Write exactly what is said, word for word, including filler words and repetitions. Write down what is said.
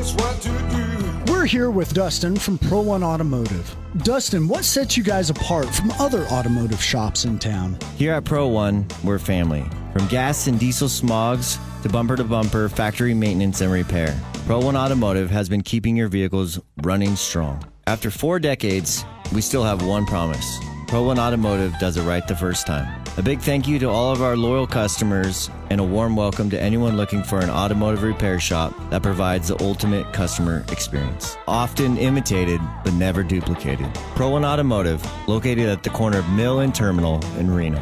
just what to do. We're here with Dustin from Pro One Automotive. Dustin, what sets you guys apart from other automotive shops in town? Here at Pro One, we're family. From gas and diesel smogs to bumper-to-bumper factory maintenance and repair, Pro One Automotive has been keeping your vehicles running strong. After four decades, we still have one promise. Pro One Automotive does it right the first time. A big thank you to all of our loyal customers and a warm welcome to anyone looking for an automotive repair shop that provides the ultimate customer experience. Often imitated, but never duplicated. Pro One Automotive, located at the corner of Mill and Terminal in Reno.